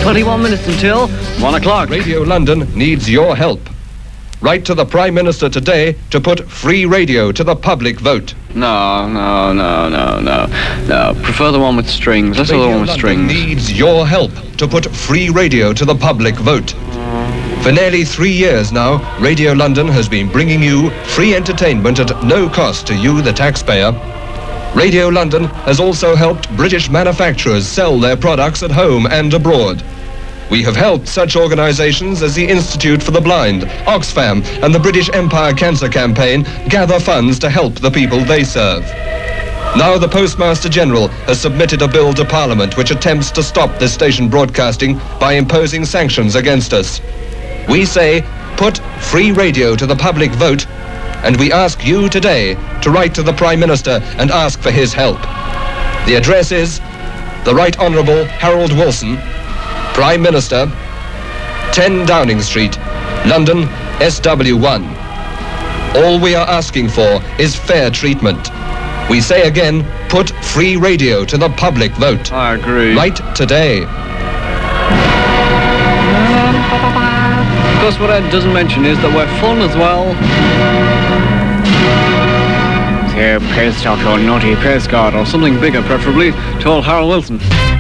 21 minutes until 1 o'clock. Radio London needs your help. Write to the Prime Minister today to put free radio to the public vote. No. Prefer the one with strings. Let's have the one with strings. Radio London needs your help to put free radio to the public vote. For nearly 3 years now, Radio London has been bringing you free entertainment at no cost to you, the taxpayer. Radio London has also helped British manufacturers sell their products at home and abroad. We have helped such organisations as the Institute for the Blind, Oxfam and the British Empire Cancer Campaign gather funds to help the people they serve. Now the Postmaster General has submitted a bill to Parliament which attempts to stop this station broadcasting by imposing sanctions against us. We say, put free radio to the public vote, and we ask you today to write to the Prime Minister and ask for his help. The address is the Right Honourable Harold Wilson, Prime Minister, 10 Downing Street, London, SW1. All we are asking for is fair treatment. We say again, put free radio to the public vote. I agree. Write today. Of course, what Ed doesn't mention is that we're fun as well. So post off your naughty postcard, or something bigger preferably, to old Harold Wilson.